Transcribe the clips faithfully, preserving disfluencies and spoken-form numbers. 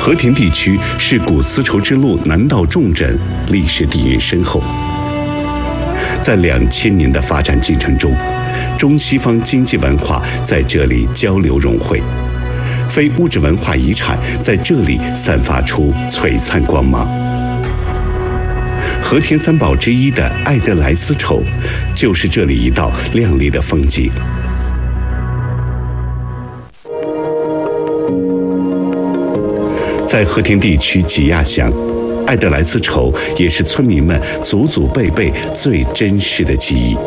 和田地区是古丝绸之路南道重镇，历史底蕴深厚。在两千年的发展进程中，中西方经济文化在这里交流融汇，非物质文化遗产在这里散发出璀璨光芒。和田三宝之一的爱德莱丝绸，就是这里一道亮丽的风景。在和田地区吉亚乡，爱德莱丝绸也是村民们祖祖辈辈最珍视的记忆。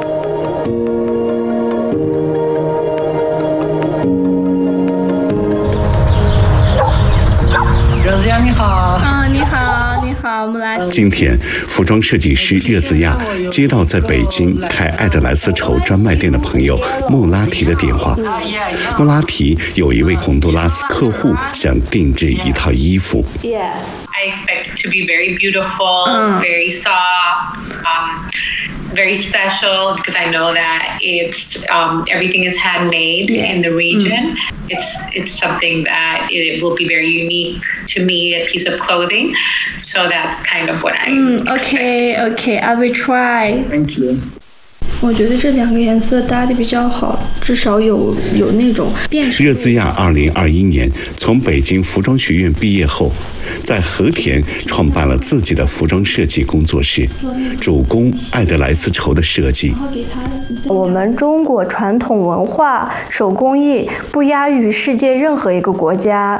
热子亚你好。 啊，你好，你好，我们来。 今天，服装设计师热子亚接到在北京开爱德莱丝绸专卖店的朋友莫拉提的电话。莫拉提有一位洪都拉斯客户想定制一套衣服。 Yeah. I expect it to be very beautiful, mm. very soft, um, very special because I know that it's um, everything is handmade yeah. in the region. Mm. It's it's something that it will be very unique to me, a piece of clothing. So that's kind of what I mm, Okay, expect. okay, I will try. Thank you. 我觉得这两个颜色搭的比较好，至少有有那种辨识。 热兹亚二零二一年从北京服装学院毕业后，在和田创办了自己的服装设计工作室，主攻爱德莱丝绸的设计。 我们中国传统文化手工艺不亚于世界任何一个国家。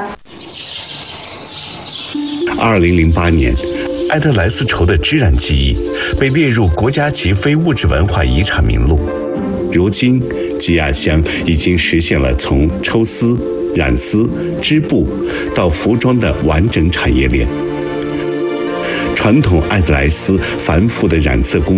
二零零八年。爱德莱丝绸的织染技艺被列入国家级非物质文化遗产名录。如今，吉亚乡已经实现了从抽丝、染丝、织布到服装的完整产业链。传统爱德莱丝繁复的染色工